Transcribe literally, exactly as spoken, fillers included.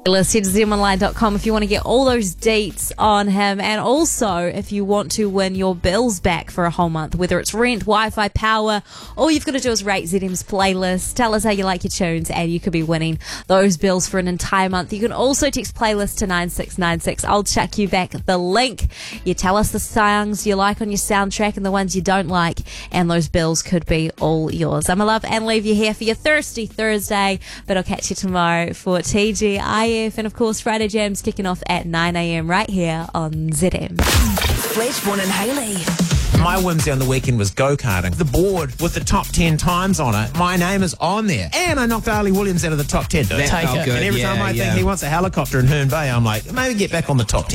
Let's head to z m online dot com if you want to get all those deets on him, and also if you want to win your bills back for a whole month, whether it's rent, Wi-Fi, power, all you've got to do is rate Z M's playlist, tell us how you like your tunes, and you could be winning those bills for an entire month. You can also text playlist to nine six nine six. I'll chuck you back the link. You tell us the songs you like on your soundtrack and the ones you don't like, and those bills could be all yours. I'm a love and leave you here for your Thirsty Thursday, but I'll catch you tomorrow for T G I F. And of course, Friday Jam's kicking off at nine a.m. right here on Z M. Fleshborn and Haley. My whimsy on the weekend was go-karting. The board with the top ten times on it, my name is on there. And I knocked Ali Williams out of the top ten. That Take felt it. good. And every Yeah, time I yeah. think he wants a helicopter in Herne Bay, I'm like, maybe get back on the top ten.